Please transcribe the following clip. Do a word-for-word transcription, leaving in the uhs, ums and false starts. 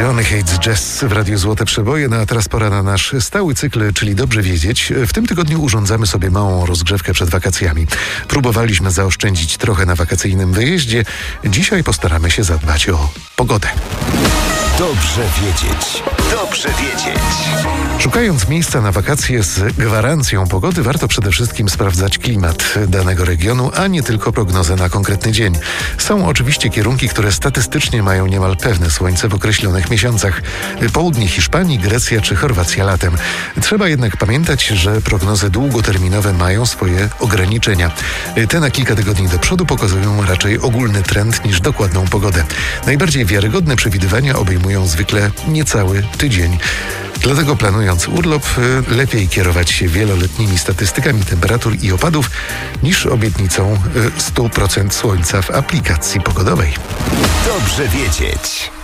Johnny Hates Jazz w Radiu Złote Przeboje. No a teraz pora na nasz stały cykl, czyli Dobrze Wiedzieć. W tym tygodniu urządzamy sobie małą rozgrzewkę przed wakacjami. Próbowaliśmy zaoszczędzić trochę na wakacyjnym wyjeździe. Dzisiaj postaramy się zadbać o pogodę. Dobrze wiedzieć. Dobrze wiedzieć. Szukając miejsca na wakacje z gwarancją pogody, warto przede wszystkim sprawdzać klimat danego regionu, a nie tylko prognozę na konkretny dzień. Są oczywiście kierunki, które statystycznie mają niemal pewne słońce w określonych miesiącach. Południe Hiszpanii, Grecja czy Chorwacja latem. Trzeba jednak pamiętać, że prognozy długoterminowe mają swoje ograniczenia. Te na kilka tygodni do przodu pokazują raczej ogólny trend niż dokładną pogodę. Najbardziej wiarygodne przewidywania obejmują zwykle niecały tydzień. Dlatego planując urlop, lepiej kierować się wieloletnimi statystykami temperatur i opadów niż obietnicą sto procent słońca w aplikacji pogodowej. Dobrze wiedzieć.